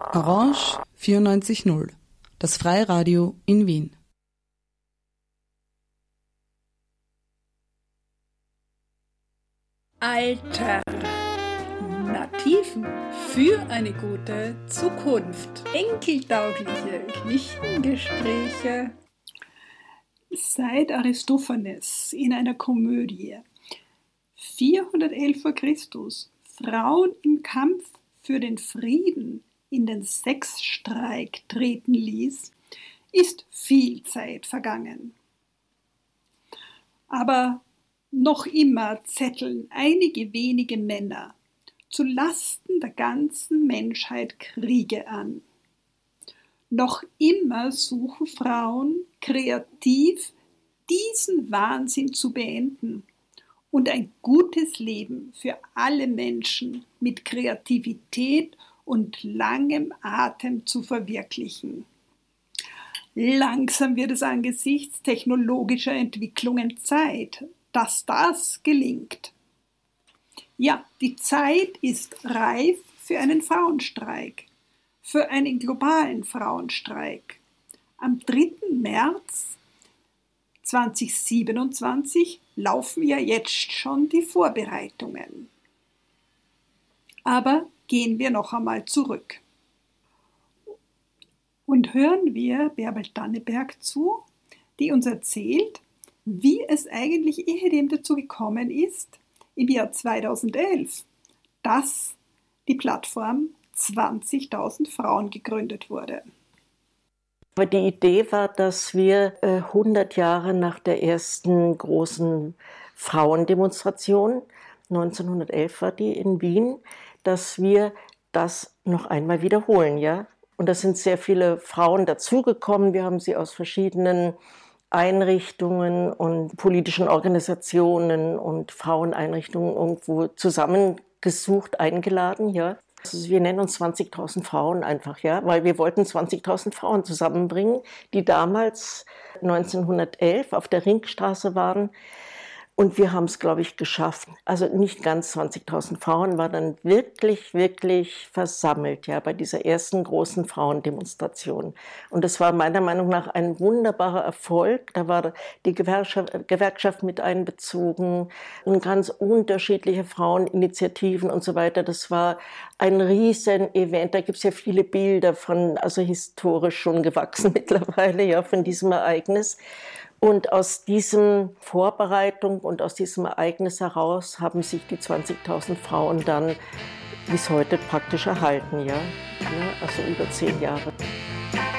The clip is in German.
Orange 94.0, das Freiradio in Wien. Alter. Nativen für eine gute Zukunft. Enkeltaugliche Geschichtengespräche. Seit Aristophanes in einer Komödie 411 v. Chr. Frauen im Kampf für den Frieden in den Sexstreik treten ließ, ist viel Zeit vergangen. Aber noch immer zetteln einige wenige Männer zu Lasten der ganzen Menschheit Kriege an. Noch immer suchen Frauen kreativ, diesen Wahnsinn zu beenden und ein gutes Leben für alle Menschen mit Kreativität und langem Atem zu verwirklichen. Langsam wird es angesichts technologischer Entwicklungen Zeit, dass das gelingt. Ja, die Zeit ist reif für einen Frauenstreik, für einen globalen Frauenstreik. Am 3. März 2027 laufen ja jetzt schon die Vorbereitungen. Aber gehen wir noch einmal zurück und hören wir Bärbel Danneberg zu, die uns erzählt, wie es eigentlich ehedem dazu gekommen ist, im Jahr 2011, dass die Plattform 20.000 Frauen gegründet wurde. Aber die Idee war, dass wir 100 Jahre nach der ersten großen Frauendemonstration, 1911 war die in Wien, dass wir das noch einmal wiederholen, ja. Und da sind sehr viele Frauen dazugekommen. Wir haben sie aus verschiedenen Einrichtungen und politischen Organisationen und Fraueneinrichtungen irgendwo zusammengesucht, eingeladen, ja. Also wir nennen uns 20.000 Frauen einfach, ja, weil wir wollten 20.000 Frauen zusammenbringen, die damals 1911 auf der Ringstraße waren. Und wir haben es, glaube ich, geschafft. Also nicht ganz 20.000 Frauen waren dann wirklich, wirklich versammelt, ja, bei dieser ersten großen Frauendemonstration. Und das war meiner Meinung nach ein wunderbarer Erfolg. Da war die Gewerkschaft mit einbezogen und ganz unterschiedliche Fraueninitiativen und so weiter. Das war ein riesen Event. Da gibt es ja viele Bilder von, also historisch schon gewachsen mittlerweile, ja, von diesem Ereignis. Und aus diesem Vorbereitung und aus diesem Ereignis heraus haben sich die 20.000 Frauen dann bis heute praktisch erhalten, ja, also über 10 Jahre.